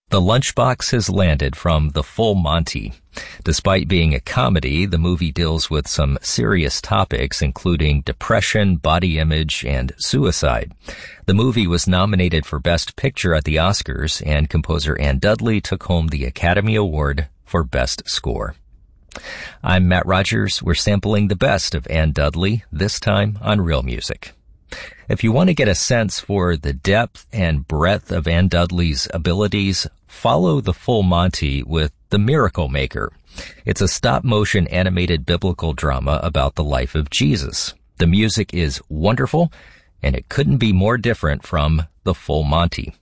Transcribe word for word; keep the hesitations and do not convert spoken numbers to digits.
The Lunchbox has landed from The Full Monty. Despite being a comedy, the movie deals with some serious topics, including depression, body image, and suicide. The movie was nominated for Best Picture at the Oscars, and composer Ann Dudley took home the Academy Award for Best Score. I'm Matt Rogers. We're sampling the best of Ann Dudley, this time on Real Music. If you want to get a sense for the depth and breadth of Ann Dudley's abilities, follow The Full Monty with The Miracle Maker. It's a stop-motion animated biblical drama about the life of Jesus. The music is wonderful, and it couldn't be more different from The Full Monty.